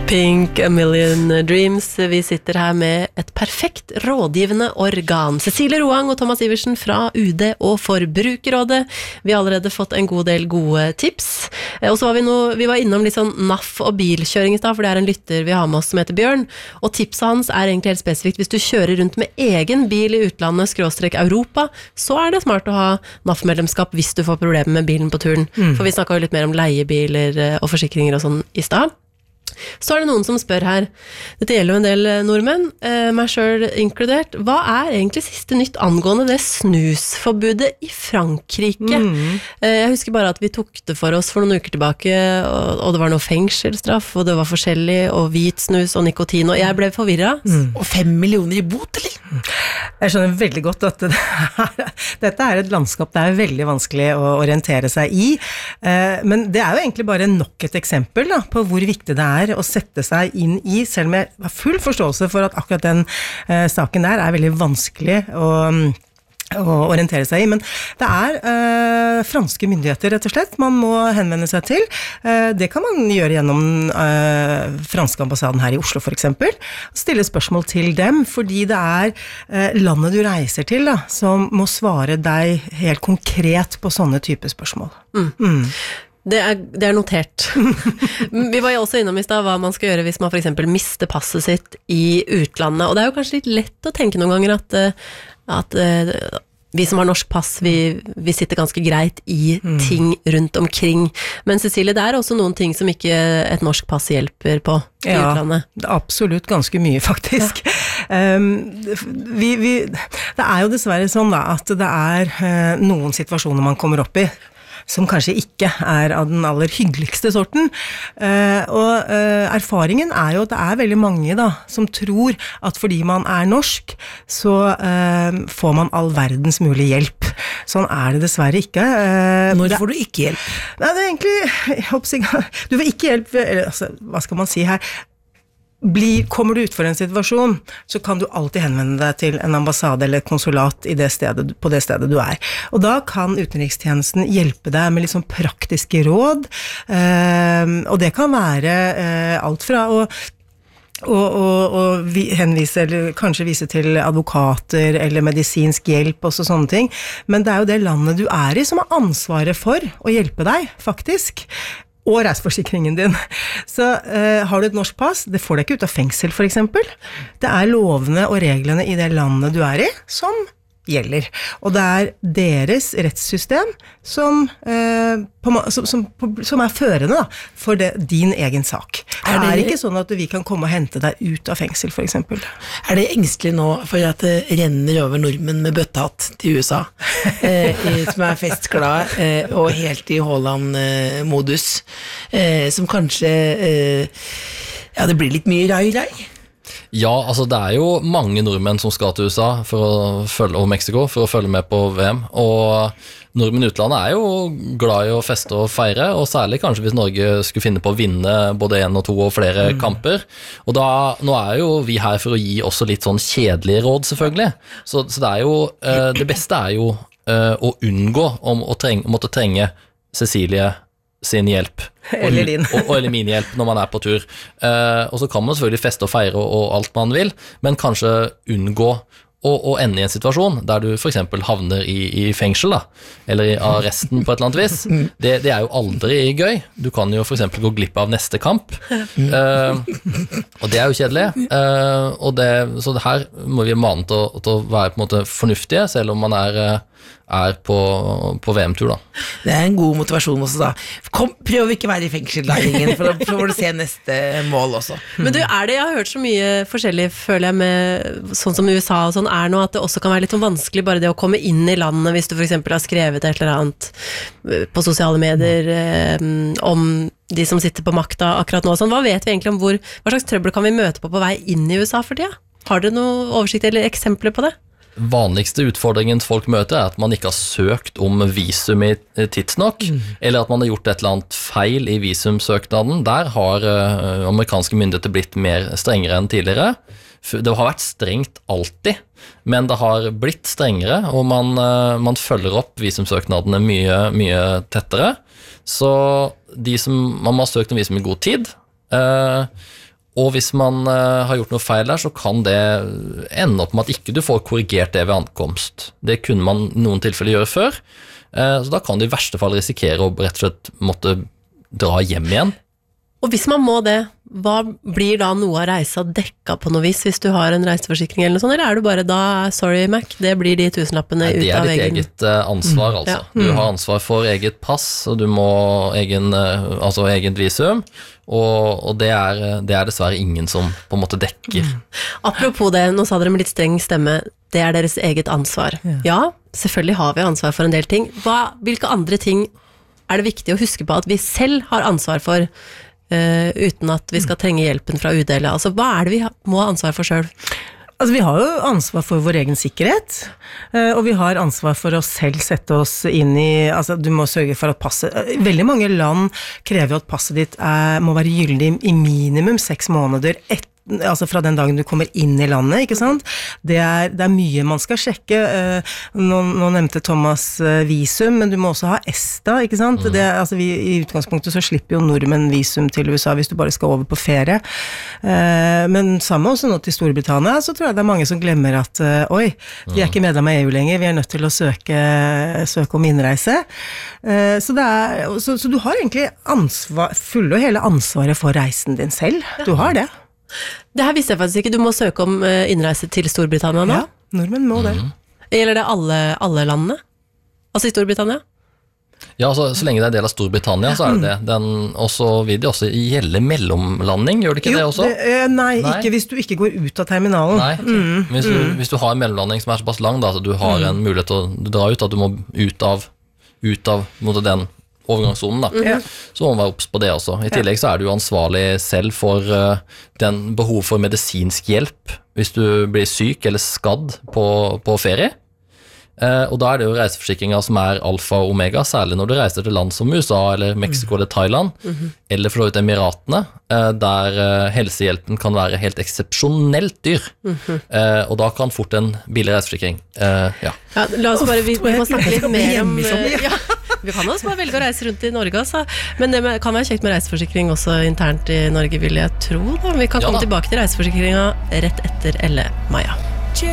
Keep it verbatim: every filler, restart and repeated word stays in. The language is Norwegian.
Pink, A Million Dreams. Vi sitter her med et perfekt rådgivende organ. Cecilie Roang og Thomas Iversen fra U D og Forbrukerrådet. Vi har allerede fått en god del gode tips. Og så var vi, no, vi var innom litt sånn N A F og bilkjøring i sted, for det er en lytter vi har med oss som heter Bjørn. Og tipset hans er egentlig helt spesifikt. Hvis du kjører rundt med egen bil i utlandet, skråstrek Europa, så er det smart å ha N A F-medlemskap hvis du får problemer med bilen på turen. Mm. For vi snakket jo litt mer om leiebiler og forsikringer og sånn i sted. Så er det noen som spør her, dette gjelder jo en del nordmenn, eh, meg selv inkludert, hva er egentlig siste nytt angående det snusforbudet i Frankrike? Mm. Eh, jeg husker bare at vi tok det for oss for noen uker tilbake, og, og det var noe fengselsstraff, og det var forskjellig, og hvit snus og nikotin, og jeg ble forvirret. Mm. Og fem millioner i bot, eller? Jeg skjønner veldig godt at det er, dette er et landskap det er veldig vanskelig å orientere seg i, eh, men det er jo egentlig bare nok et eksempel da, på hvor viktig det er å sette seg inn i, selv om jeg har full forståelse for at akkurat den eh, saken der er veldig vanskelig å, å orientere seg i, men det er eh, franske myndigheter rett og slett man må henvende seg til. Eh, det kan man gjøre gjennom eh, franske ambassaden her i Oslo for eksempel, stille spørsmål til dem, fordi det er eh, landet du reiser til da, som må svare deg helt konkret på sånne type spørsmål. Mm. Mm. Det er, det er notert. Vi var jo også innom i sted hva man skal gjøre hvis man for eksempel mister passet sitt i utlandet, og det er jo kanskje litt lett å tenke noen ganger at, at vi som har norsk pass, vi, vi sitter ganske greit i mm. ting rundt omkring. Men Cecilie, det er også noen ting som ikke et norsk pass hjelper på i ja, utlandet. Ja, absolutt ganske mye faktisk. Ja. Um, vi, vi, det er jo dessverre sånn da, at det er uh, noen situasjoner man kommer opp i, som kanskje ikke er av den aller hyggeligste sorten. Uh, og uh, erfaringen er jo at det er veldig mange da, som tror at fordi man er norsk, så uh, får man all verdens mulig hjelp. Sånn er det dessverre ikke. Uh, Når får du ikke hjelp? Nei, det er egentlig, jeg håper, du får ikke hjelp, altså, hva skal man si her? Blir, kommer du ut for en situasjon, så kan du alltid henvende deg til en ambassade eller et konsulat i det stedet, på det stedet du er. Og da kan utenrikstjenesten hjelpe deg med litt sånn praktiske råd, eh, og det kan være eh, alt fra å Og, og, og vi henvise, eller kanskje vise til advokater eller medisinsk hjelp og så sånne ting, men det er jo det landet du er i som har ansvaret for å hjelpe deg, faktisk, og reiseforsikringen din. Så uh, har du et norsk pass, det får deg ikke ut av fengsel for eksempel. Det er lovene og reglene i det landet du er i som gjelder. Og det er deres rettssystem som, uh, på, som, som, som er førende da, for det, din egen sak. Er det, det er ikke sånn at vi kan komme og hente deg ut av fengsel for eksempel. Er det engstelig nå for at det renner over nordmenn med bøttehatt til U S A, eh, som er festglad eh, og helt i Haaland-modus, eh, som kanskje eh, ja, det blir litt mye rai-rai? Ja, altså det er jo mange nordmenn som skal til U S A for å følge, og Mexico for å følge med på V M, og nordmenn i utlandet er jo glad i å feste og feire, og særlig kanskje hvis Norge skulle finne på å vinne både en og to og flere mm. kamper, og da, nå er jo vi her for å gi også litt sånn kjedelige råd selvfølgelig, så, så det er jo, uh, det beste er jo uh, å unngå om å trenge, måtte trenge Cecilie sin hjelp, eller din og, og, eller min hjelp når man er på tur, uh, og så kan man selvfølgelig feste og feire og, og alt man vil, men kanskje unngå å, å ende i en situasjon der du for eksempel havner i, i fengsel da, eller i arresten på et eller annet vis. Det, det er jo aldri gøy. Du kan jo for eksempel gå glipp av neste kamp, uh, og det er jo kjedelig, uh, og det, så det her må vi mane til å, til å være på en måte fornuftige, selv om man er uh, er på, på V M-tur da. Det er en god motivasjon også da. Kom, prøv ikke å være i fengsel da, ingen, for da får du se neste mål også. Men du, er det, jeg har hørt så mye forskjellig, føler jeg, med sånn som U S A og sånn, er nå at det også kan være litt sånn vanskelig bare det å komme inn i landet, hvis du for eksempel har skrevet et eller annet på sosiale medier eh, om de som sitter på makta akkurat nå. Sånn, hva vet vi egentlig om hvor, hva slags trøbbel kan vi møte på på vei inn i U S A for tida? Har dere noe oversikt eller eksempler på det? Vanligste utfordringen folk møter er at man ikke har søkt om visum i tidsnok, mm. eller at man har gjort et eller annet feil i visumsøknaden. Der har uh, amerikanske myndigheter blitt mer strengere enn tidligere. Det har vært strengt alltid, men det har blitt strengere, og man, uh, man følger opp visumsøknadene mye, mye tettere. Så de som, man må ha søkt om visum i god tid, uh, Og hvis man uh, har gjort noe feil der, så kan det ende opp med at ikke du får korrigert det ved ankomst. Det kunne man i noen tilfeller gjøre før, uh, så da kan du i verste fall risikere å rett og slett måtte dra hjem igjen. Og hvis man må det, hva blir da noe av reisa dekka på noe vis hvis du har en reiseforsikring eller noe sånt, eller er du bare da, sorry Mac, det blir de tusenlappene ut av egen... Det er ditt eget uh, ansvar, altså. Mm. Ja. Du har ansvar for eget pass, og du må egen, uh, altså eget visum, og, og det, er, det er dessverre ingen som på en måte dekker. Mm. Apropos det, nå sa dere med litt streng stemme, det er deres eget ansvar. Ja, ja selvfølgelig har vi ansvar for en del ting. Hva, hvilke andre ting er det viktig å huske på at vi selv har ansvar for, Uh, uten at vi skal trenge hjelpen fra U D L? Altså, hva er det vi ha, må ha ansvar for selv? Altså, vi har jo ansvar for vår egen sikkerhet, uh, og vi har ansvar for å selv sette oss inn i, altså du må sørge for at passet, uh, veldig mange land krever at passet ditt er, må være gyldig i minimum seks måneder etter, altså fra den dagen du kommer inn i landet, ikke sant? Det er, det er mye man skal sjekke. Nå, nå nevnte Thomas visum, men du må også ha ESTA, ikke sant? Det, altså vi, i utgangspunktet så slipper jo nordmenn visum til U S A hvis du bare skal over på ferie. Men sammen også nå til Storbritannia, så tror jeg det er mange som glemmer at oi, vi er ikke medlem av E U lenger, vi er nødt til å søke, søke om innreise. Så, det er, så, så du har egentlig ansvar, fulle og hele ansvaret for reisen din selv. Du har det. Det her visste jeg faktisk ikke. Du må søke om innreise til Storbritannia nå? Ja, nordmenn må det. Mm. Gjelder det alle, alle landene? Altså i Storbritannia? Ja, altså, så lenge det er del av Storbritannia, så er det det. Den, og så vil det også gjelde mellomlanding, gjør det ikke jo, det også? Det, nei, nei, ikke hvis du ikke går ut av terminalen. Nei, okay. mm, hvis, du, mm. hvis du har en mellomlanding som er såpass lang, da, så du har mm. en mulighet til å dra ut, at du må ut av, ut av mot den overgangssonen da, ja. Så må man være obs på det også. I tillegg så er du jo ansvarlig selv for uh, den behov for medisinsk hjelp hvis du blir syk eller skadd på, på ferie. Uh, og da er det jo reiseforsikringer som er alfa og omega, særlig når du reiser til land som U S A eller Mexico mm. eller Thailand, mm-hmm. eller for så vidt Emiratene, uh, der uh, helsehjelpen kan være helt eksepsjonelt dyr. Mm-hmm. Uh, og da kan fort en billig reiseforsikring. Uh, ja. Ja, la oss bare, vi, vi må snakke litt mer om... Ja. Vi kan også bare velge å reise rundt i Norge, altså. Men det med, kan være kjekt med reiseforsikring også internt i Norge, vil jeg tro. Da. Vi kan komme ja, tilbake til reiseforsikringa rett etter Elle Maja.